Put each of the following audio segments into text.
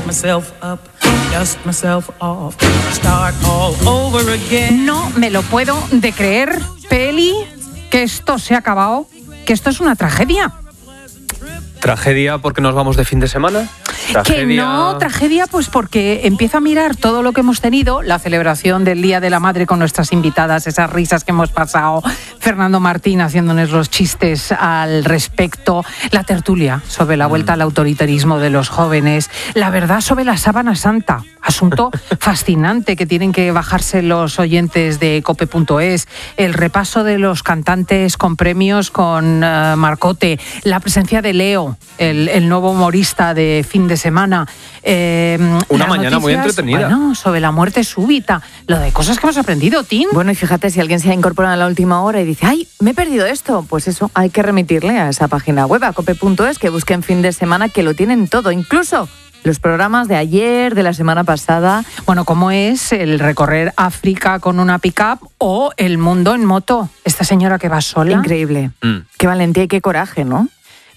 No me lo puedo de creer, Peli, que esto se ha acabado, que esto es una tragedia. ¿Tragedia porque nos vamos de fin de semana? Que no, tragedia pues porque empiezo a mirar todo lo que hemos tenido, la celebración del Día de la Madre con nuestras invitadas, esas risas que hemos pasado, Fernando Martín haciéndonos los chistes al respecto, la tertulia sobre la vuelta al autoritarismo de los jóvenes, la verdad sobre la sábana santa, asunto fascinante que tienen que bajarse los oyentes de cope.es, el repaso de los cantantes con premios con Marcote, la presencia de Leo, el nuevo humorista de fin de semana. Una mañana muy entretenida. Bueno, sobre la muerte súbita, lo de cosas que hemos aprendido, Tim. Bueno, y fíjate, si alguien se ha incorporado a la última hora y dice, ¡ay, me he perdido esto! Pues eso, hay que remitirle a esa página web, a cope.es, que busquen fin de semana, que lo tienen todo, incluso los programas de ayer, de la semana pasada. Bueno, como es el recorrer África con una pick-up o el mundo en moto. Esta señora que va sola. Increíble. Qué valentía y qué coraje, ¿no?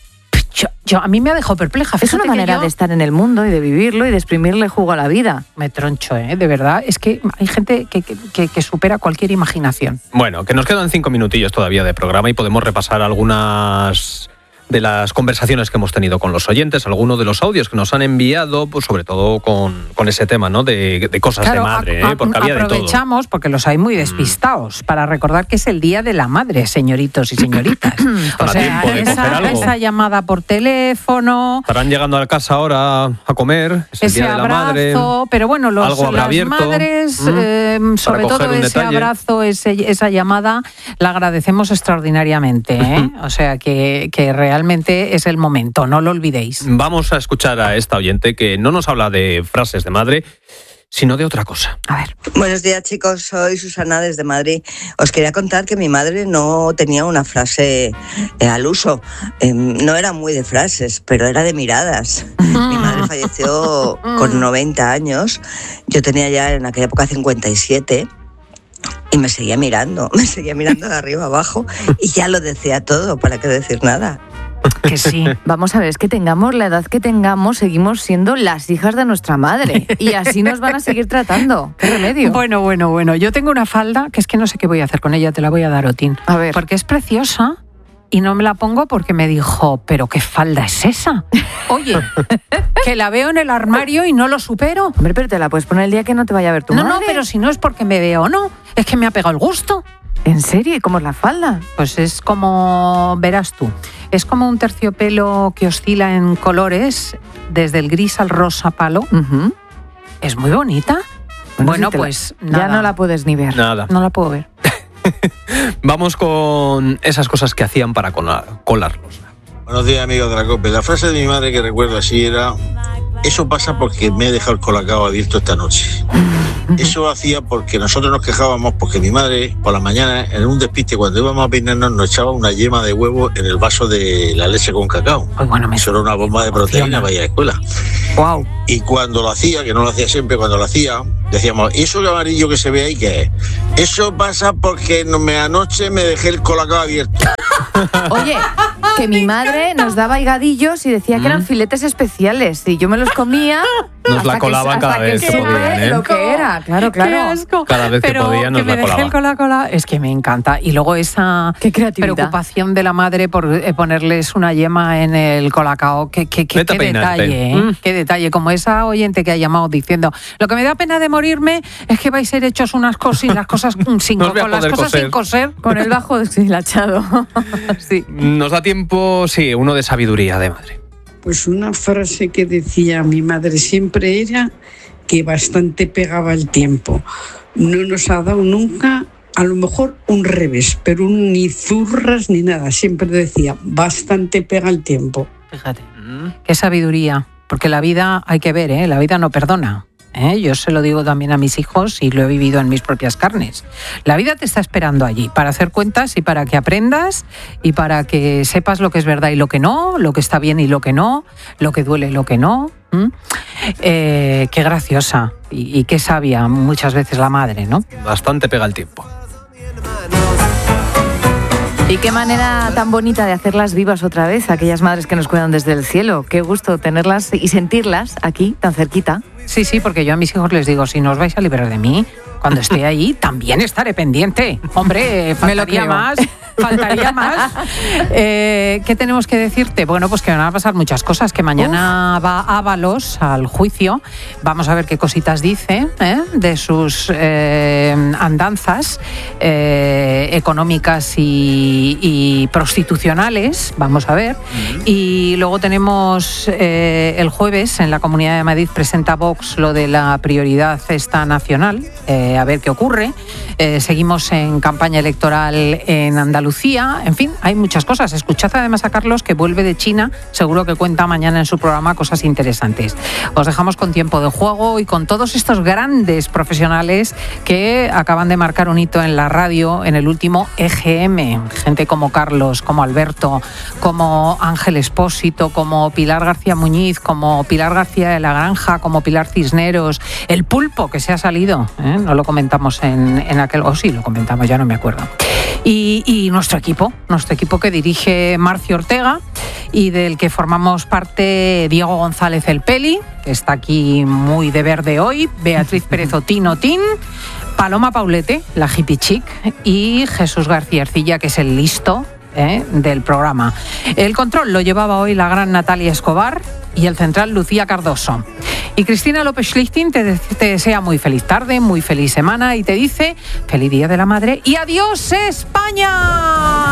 A mí me ha dejado perpleja. Fíjate, es una manera de estar en el mundo y de vivirlo y de exprimirle jugo a la vida. Me troncho, de verdad. Es que hay gente que supera cualquier imaginación. Bueno, que nos quedan 5 minutillos todavía de programa y podemos repasar algunas de las conversaciones que hemos tenido con los oyentes, algunos de los audios que nos han enviado, pues sobre todo con ese tema, ¿no? De cosas de madre, porque había de todo. Aprovechamos, porque los hay muy despistados, para recordar que es el Día de la Madre, señoritos y señoritas. O sea, esa llamada por teléfono. Estarán llegando a casa ahora a comer, es el Día de la Madre. Pero bueno, las madres, sobre todo ese abrazo, esa llamada, la agradecemos extraordinariamente, O sea, que realmente es el momento, no lo olvidéis. Vamos a escuchar a esta oyente que no nos habla de frases de madre, sino de otra cosa. A ver. Buenos días, chicos, soy Susana desde Madrid. Os quería contar que mi madre no tenía una frase al uso. No era muy de frases, pero era de miradas. Mi madre falleció con 90 años. Yo tenía ya en aquella época 57. Y me seguía mirando de arriba abajo y ya lo decía todo, ¿para qué decir nada? Que sí. Vamos a ver, es que tengamos la edad que tengamos, seguimos siendo las hijas de nuestra madre y así nos van a seguir tratando. ¿Qué remedio? Bueno, yo tengo una falda que es que no sé qué voy a hacer con ella, te la voy a dar, Otín. A ver. Porque es preciosa. Y no me la pongo porque me dijo, ¿pero qué falda es esa? Oye, que la veo en el armario y no lo supero. Hombre, pero te la puedes poner el día que no te vaya a ver tu madre. No, pero si no es porque me veo, no. Es que me ha pegado el gusto. ¿En serio? ¿Y cómo es la falda? Pues es como, verás tú, es como un terciopelo que oscila en colores, desde el gris al rosa palo. Uh-huh. Es muy bonita. Bueno, pues nada. Ya no la puedes ni ver. Nada. No la puedo ver. Vamos con esas cosas que hacían para colarlos. Buenos días, amigos de la COPE. La frase de mi madre que recuerdo así era: eso pasa porque me he dejado el colacao abierto esta noche. Eso lo hacía porque nosotros nos quejábamos porque mi madre por la mañana, en un despiste, cuando íbamos a peinarnos, nos echaba una yema de huevo en el vaso de la leche con cacao. Eso era una bomba de proteína para ir a la escuela. Wow. Y cuando lo hacía, que no lo hacía siempre, cuando lo hacía, decíamos, ¿eso de amarillo que se ve ahí qué es? Eso pasa porque anoche me dejé el colacao abierto. Oye, que mi madre nos daba higadillos y decía que eran filetes especiales. Y yo me los comía. Nos la colaban cada vez que podían, lo que era, claro. Qué asco. Cada vez que podían nos la colaban. Pero cola, es que me encanta. Y luego esa preocupación de la madre por ponerles una yema en el colacao. Qué detalle, ¿eh? Qué detalle. Como esa oyente que ha llamado diciendo, lo que me da pena de morirme es que vais a ser hechos unas cosas y las cosas sin coser. Con el bajo deshilachado. Sí. Nos da tiempo, sí, uno de sabiduría de madre. Pues una frase que decía mi madre siempre era que bastante pegaba el tiempo. No nos ha dado nunca, a lo mejor un revés, pero ni zurras ni nada. Siempre decía, bastante pega el tiempo. Fíjate, qué sabiduría. Porque la vida hay que ver, la vida no perdona. Yo se lo digo también a mis hijos y lo he vivido en mis propias carnes. La vida te está esperando allí para hacer cuentas y para que aprendas y para que sepas lo que es verdad y lo que no, lo que está bien y lo que no, lo que duele y lo que no. Qué graciosa y qué sabia muchas veces la madre, ¿no? Bastante pega el tiempo. Y qué manera tan bonita de hacerlas vivas otra vez, aquellas madres que nos cuidan desde el cielo. Qué gusto tenerlas y sentirlas aquí, tan cerquita. Sí, porque yo a mis hijos les digo, si no os vais a librar de mí, cuando esté ahí también estaré pendiente. Hombre, faltaría más. ¿Qué tenemos que decirte? Bueno, pues que van a pasar muchas cosas, que mañana va Ábalos al juicio. Vamos a ver qué cositas dice de sus andanzas económicas y prostitucionales. Vamos a ver. Y luego tenemos el jueves en la Comunidad de Madrid presenta Vox lo de la prioridad esta nacional. A ver qué ocurre. Seguimos en campaña electoral en Andalucía. En fin, hay muchas cosas. Escuchad además a Carlos, que vuelve de China. Seguro que cuenta mañana en su programa cosas interesantes. Os dejamos con tiempo de juego y con todos estos grandes profesionales que acaban de marcar un hito en la radio en el último EGM. Gente como Carlos, como Alberto, como Ángel Espósito, como Pilar García Muñiz, como Pilar García de la Granja, como Pilar Cisneros, el Pulpo, que se ha salido, no lo comentamos en aquel... O sí, lo comentamos, ya no me acuerdo. Y nuestro equipo que dirige Marcio Ortega y del que formamos parte Diego González el Peli, que está aquí muy de verde hoy, Beatriz Pérez Otín, Paloma Paulete, la hippie chic, y Jesús García Ercilla, que es el listo del programa. El control lo llevaba hoy la gran Natalia Escobar y el central Lucía Cardoso. Y Cristina López-Schlichting te desea muy feliz tarde, muy feliz semana y te dice feliz Día de la Madre y adiós España.